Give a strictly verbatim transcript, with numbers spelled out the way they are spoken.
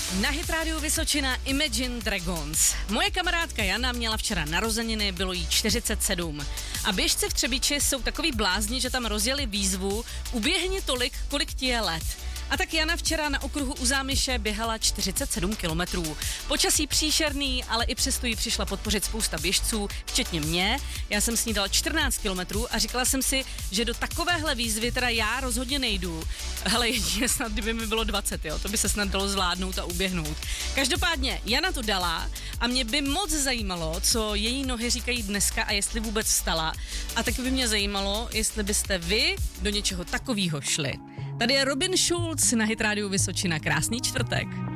Na Hit Radio Vysočina Imagine Dragons. Moje kamarádka Jana měla včera narozeniny, bylo jí čtyřicet sedm. A běžci v Třebíči jsou takový blázni, že tam rozjeli výzvu Uběhni tolik, kolik ti je let. A tak Jana včera na okruhu u Zámyše běhala čtyřicet sedm kilometrů. Počasí příšerný, ale i přesto jí přišla podpořit spousta běžců, včetně mě. Já jsem s ní dala čtrnáct kilometrů a říkala jsem si, že do takovéhle výzvy teda já rozhodně nejdu. Ale jedině snad, kdyby mi bylo dvacet, jo, to by se snad dalo zvládnout a uběhnout. Každopádně Jana to dala a mě by moc zajímalo, co její nohy říkají dneska a jestli vůbec vstala. A taky by mě zajímalo, jestli byste vy do něčeho takového šli. Tady je Robin Schulz na Hit Radio Vysočina. Krásný čtvrtek.